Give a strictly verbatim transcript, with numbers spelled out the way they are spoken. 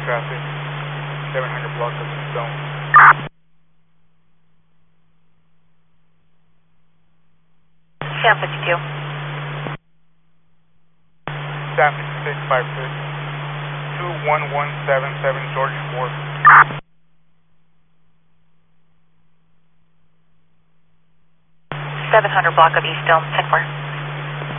traffic, seven hundred block of Stone. San fifty-two. San fifty-six, five six, two one one seven seven George four. seven hundred block of East Dome, ten four.